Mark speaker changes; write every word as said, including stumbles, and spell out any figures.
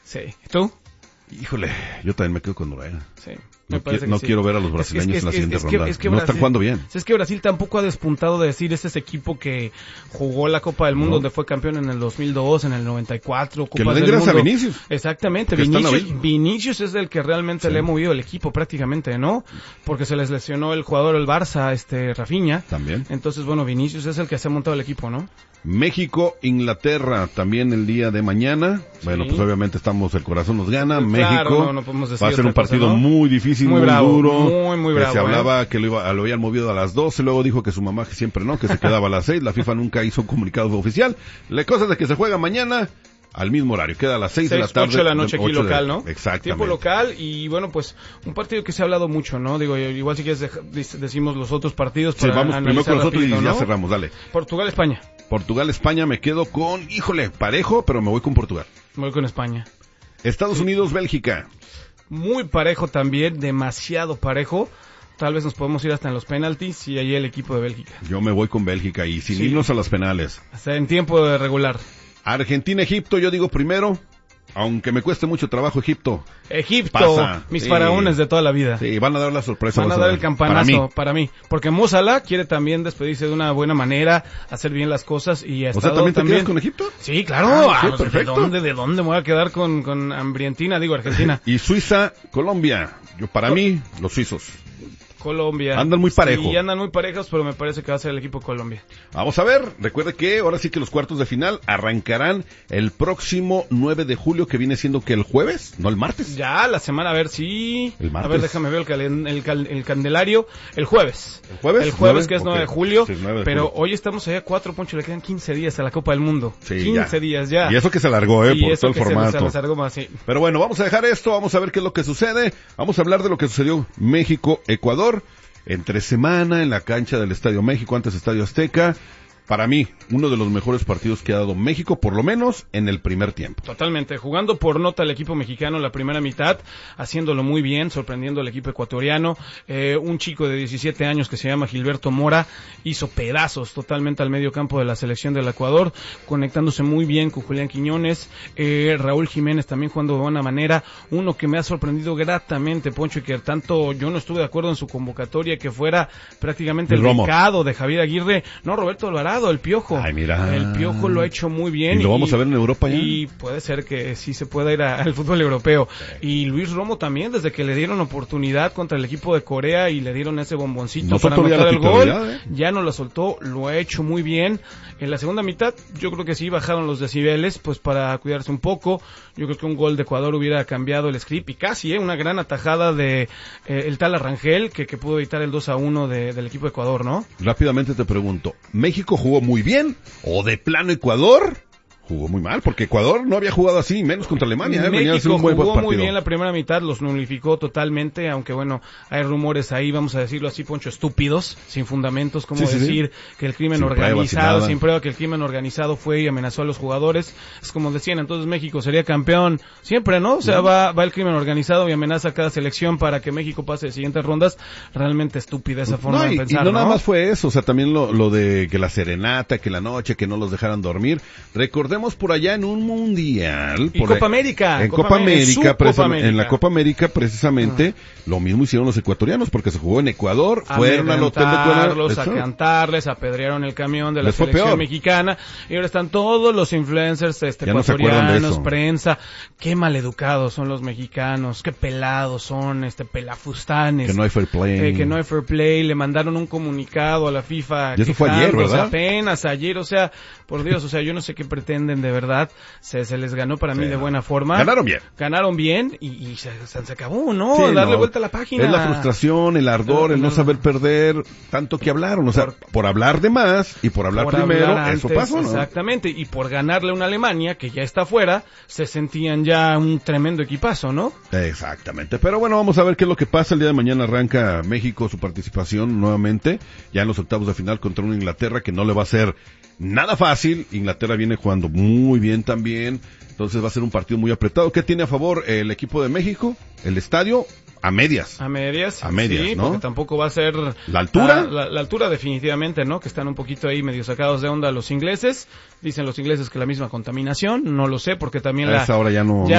Speaker 1: Sí. ¿Y tú?
Speaker 2: Híjole, yo también me quedo con Noruega.
Speaker 1: Sí.
Speaker 2: No, qui- no sí. quiero ver a los brasileños es que, es, en la siguiente
Speaker 1: es que,
Speaker 2: ronda.
Speaker 1: Es que
Speaker 2: no
Speaker 1: Brasil,
Speaker 2: están jugando bien.
Speaker 1: Es que Brasil tampoco ha despuntado de decir, este es equipo que jugó la Copa del Mundo, no. donde fue campeón en el dos mil dos, en el noventa y cuatro.
Speaker 2: Que le den gracias a Vinicius.
Speaker 1: Exactamente, Vinicius, Vinicius es el que realmente sí. le ha movido el equipo prácticamente, ¿no? Porque se les lesionó el jugador del Barça, este Rafinha.
Speaker 2: También.
Speaker 1: Entonces, bueno, Vinicius es el que se ha montado el equipo, ¿no?
Speaker 2: México, Inglaterra, también el día de mañana. Sí. Bueno, pues obviamente estamos, el corazón nos gana. Claro, México no, no podemos decir va a ser un partido cosa, ¿no? muy difícil, muy, muy bravo, duro.
Speaker 1: Muy, muy bravo.
Speaker 2: Se hablaba
Speaker 1: ¿eh?
Speaker 2: que lo, iba, lo habían movido a las doce, luego dijo que su mamá que siempre no, que se quedaba a las seis. La FIFA nunca hizo un comunicado oficial. La cosa es de que se juega mañana al mismo horario, queda a las seis de la tarde.
Speaker 1: ocho de la noche aquí local,
Speaker 2: de...
Speaker 1: ¿no?
Speaker 2: Exactamente.
Speaker 1: Tiempo local y bueno, pues un partido que se ha hablado mucho, ¿no? Digo, igual si quieres decimos los otros partidos para
Speaker 2: sí, vamos primero con los otros y ya
Speaker 1: ¿no?
Speaker 2: cerramos, dale.
Speaker 1: Portugal, España.
Speaker 2: Portugal, España, me quedo con, híjole, parejo, pero me voy con Portugal.
Speaker 1: Me voy con España.
Speaker 2: Estados sí. Unidos, Bélgica.
Speaker 1: Muy parejo también, demasiado parejo. Tal vez nos podemos ir hasta en los penaltis y ahí el equipo de Bélgica.
Speaker 2: Yo me voy con Bélgica y sin sí. irnos a los penales.
Speaker 1: Hasta en tiempo de regular.
Speaker 2: Argentina, Egipto, yo digo primero, aunque me cueste mucho trabajo Egipto.
Speaker 1: Egipto,
Speaker 2: pasa.
Speaker 1: mis
Speaker 2: sí.
Speaker 1: faraones de toda la vida.
Speaker 2: Sí, van a dar la sorpresa.
Speaker 1: Van a dar el campanazo para mí. para mí. Porque Mo Salah quiere también despedirse de una buena manera, hacer bien las cosas y ha
Speaker 2: O sea, ¿también te
Speaker 1: también...
Speaker 2: quedas con Egipto?
Speaker 1: Sí, claro.
Speaker 2: Ah,
Speaker 1: ah,
Speaker 2: sí, perfecto.
Speaker 1: ¿De dónde, de dónde me voy a quedar con, con Hambrientina? Digo, Argentina.
Speaker 2: Y Suiza, Colombia. Yo para Co- mí, los suizos.
Speaker 1: Colombia.
Speaker 2: Andan muy parejos.
Speaker 1: Sí, andan muy parejos, pero me parece que va a ser el equipo Colombia.
Speaker 2: Vamos a ver, recuerde que ahora sí que los cuartos de final arrancarán el próximo nueve de julio, que viene siendo que el jueves, no el martes.
Speaker 1: Ya, la semana, a ver si...
Speaker 2: El martes.
Speaker 1: A ver, déjame ver el, calen, el, cal, el candelario. El jueves.
Speaker 2: ¿El jueves?
Speaker 1: El jueves, nueve, que es nueve okay. de julio.
Speaker 2: Sí, nueve de
Speaker 1: pero
Speaker 2: julio.
Speaker 1: Hoy estamos allá a cuatro, Poncho, le quedan quince días a la Copa del Mundo.
Speaker 2: Sí,
Speaker 1: quince
Speaker 2: ya.
Speaker 1: días ya.
Speaker 2: Y eso que se alargó, eh,
Speaker 1: y
Speaker 2: por todo el
Speaker 1: que
Speaker 2: formato.
Speaker 1: Se, se alargó más, sí.
Speaker 2: Pero bueno, vamos a dejar esto, vamos a ver qué es lo que sucede. Vamos a hablar de lo que sucedió México-Ecuador. Entre semana en la cancha del Estadio México, antes Estadio Azteca. Para mí, uno de los mejores partidos que ha dado México, por lo menos en el primer tiempo.
Speaker 1: Totalmente, jugando por nota el equipo mexicano la primera mitad, haciéndolo muy bien, sorprendiendo al equipo ecuatoriano. Eh, un chico de diecisiete años que se llama Gilberto Mora hizo pedazos totalmente al medio campo de la selección del Ecuador, conectándose muy bien con Julián Quiñones. Eh, Raúl Jiménez también jugando de buena manera. Uno que me ha sorprendido gratamente, Poncho, y que tanto yo no estuve de acuerdo en su convocatoria, que fuera prácticamente el becado de Javier Aguirre. No, Roberto Alvarado. El Piojo.
Speaker 2: Ay, mira.
Speaker 1: El Piojo lo ha hecho muy bien.
Speaker 2: ¿Y lo y, vamos a ver en Europa ya?
Speaker 1: Y puede ser que sí se pueda ir a, al fútbol europeo. Sí. Y Luis Romo también, desde que le dieron oportunidad contra el equipo de Corea y le dieron ese bomboncito
Speaker 2: no
Speaker 1: para meter el gol,
Speaker 2: ¿eh?
Speaker 1: ya no lo soltó, lo ha hecho muy bien. En la segunda mitad, yo creo que sí bajaron los decibeles, pues para cuidarse un poco. Yo creo que un gol de Ecuador hubiera cambiado el script y casi, ¿eh? Una gran atajada de eh, el tal Arrangel, que, que pudo evitar el dos a uno de, del equipo de Ecuador, ¿no?
Speaker 2: Rápidamente te pregunto, ¿México jugó muy bien o de plano Ecuador jugó muy mal? Porque Ecuador no había jugado así, menos contra Alemania. ¿eh?
Speaker 1: México
Speaker 2: Venía un buen
Speaker 1: jugó
Speaker 2: partido.
Speaker 1: muy bien la primera mitad, los nulificó totalmente, aunque bueno, hay rumores ahí, vamos a decirlo así, Poncho, estúpidos, sin fundamentos, como
Speaker 2: sí, sí,
Speaker 1: decir
Speaker 2: sí.
Speaker 1: que el crimen
Speaker 2: sin
Speaker 1: organizado,
Speaker 2: prueba, sin,
Speaker 1: sin prueba que el crimen organizado fue y amenazó a los jugadores. Es como decían, entonces México sería campeón siempre, ¿no? O sea, va, va el crimen organizado y amenaza a cada selección para que México pase de siguientes rondas. Realmente estúpida esa forma
Speaker 2: no, y,
Speaker 1: de pensar,
Speaker 2: y no,
Speaker 1: ¿no?
Speaker 2: nada más fue eso, o sea, también lo, lo de que la serenata, que la noche, que no los dejaran dormir. Recordemos por allá en un mundial.
Speaker 1: Y
Speaker 2: por
Speaker 1: Copa
Speaker 2: ahí,
Speaker 1: América.
Speaker 2: En
Speaker 1: Copa,
Speaker 2: Copa, América,
Speaker 1: Copa
Speaker 2: presa,
Speaker 1: América,
Speaker 2: en la Copa América precisamente, ah. lo mismo hicieron los ecuatorianos, porque se jugó en Ecuador, a fueron al hotel de Ecuador.
Speaker 1: A cantarles, apedrearon el camión de la selección mexicana, y ahora están todos los influencers este, ecuatorianos,
Speaker 2: no
Speaker 1: prensa. Qué maleducados son los mexicanos, qué pelados son, este pelafustanes.
Speaker 2: Que no hay fair play.
Speaker 1: Eh, que no hay fair play, le mandaron un comunicado a la FIFA.
Speaker 2: Y eso fue ayer, ¿verdad?
Speaker 1: Apenas ayer, o sea, por Dios, o sea, yo no sé qué pretenden de verdad. Se, se les ganó para sí, mí de buena forma.
Speaker 2: Ganaron bien.
Speaker 1: Ganaron bien y, y se, se acabó, ¿no?
Speaker 2: Sí,
Speaker 1: Darle
Speaker 2: no.
Speaker 1: vuelta a la página.
Speaker 2: Es la frustración, el ardor, el no saber perder, tanto que hablaron. O sea, por, por hablar de más y por hablar
Speaker 1: por
Speaker 2: primero,
Speaker 1: hablar
Speaker 2: eso
Speaker 1: antes,
Speaker 2: pasó, ¿no?
Speaker 1: Exactamente, y por ganarle a una Alemania que ya está afuera, se sentían ya un tremendo equipazo, ¿no?
Speaker 2: Exactamente, pero bueno, vamos a ver qué es lo que pasa. El día de mañana arranca México su participación nuevamente, ya en los octavos de final contra una Inglaterra que no le va a ser nada fácil. Inglaterra viene jugando muy bien también, entonces va a ser un partido muy apretado. ¿Qué tiene a favor el equipo de México? El estadio a medias.
Speaker 1: A medias.
Speaker 2: A medias,
Speaker 1: sí,
Speaker 2: ¿no?
Speaker 1: Porque tampoco va a ser...
Speaker 2: ¿La altura?
Speaker 1: La, la, la altura definitivamente, ¿no? Que están un poquito ahí medio sacados de onda los ingleses. Dicen los ingleses que la misma contaminación, no lo sé, porque también
Speaker 2: a
Speaker 1: la...
Speaker 2: esa hora ya no...
Speaker 1: Ya